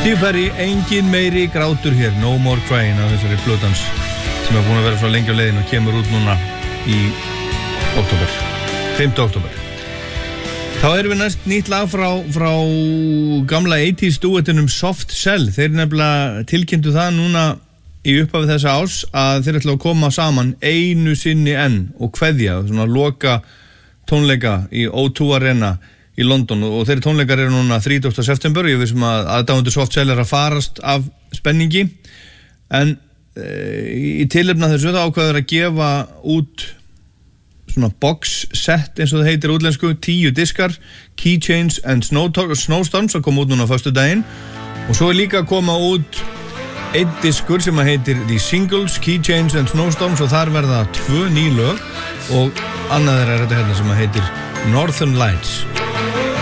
Steve Perry, engin meiri grátur hér, No More Crying á þessari plötans sem búin að vera svo lengi á leiðin og kemur út núna í október, 5. október. Þá erum við næst nýtt lag frá gamla 80s duettinum Soft Cell. Þeir nefnilega tilkynntu það núna í upphafi þessa árs að þeir ætla að koma saman einu sinni enn og kveðja, svona loka tónleika í O2 Arena í London og þeirri tónleikar eru núna 30. september. Ég vissum að aðdáendur Soft Cell að farast af spenningi en í tilefni af þessu þá ákveður að gefa út svona box set eins og það heitir útlensku, 10 diskar, Keychains and Snowstorms að koma út núna á föstudaginn og svo líka að koma út einn diskur sem að heitir The Singles, Keychains and Snowstorms og þar verða 2 ný lög og annað er þetta hérna sem að heitir Northern Lights.